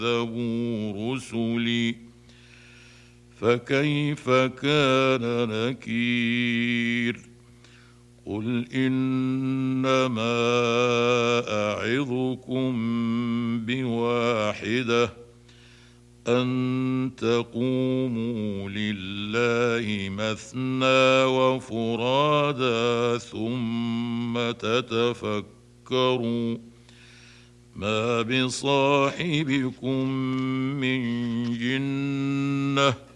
كذبوا رسلي فكيف كان نكير قل إنما أعظكم بواحدة أن تقوموا لله مثنى وفرادا ثم تتفكروا ما بصاحبكم من جنة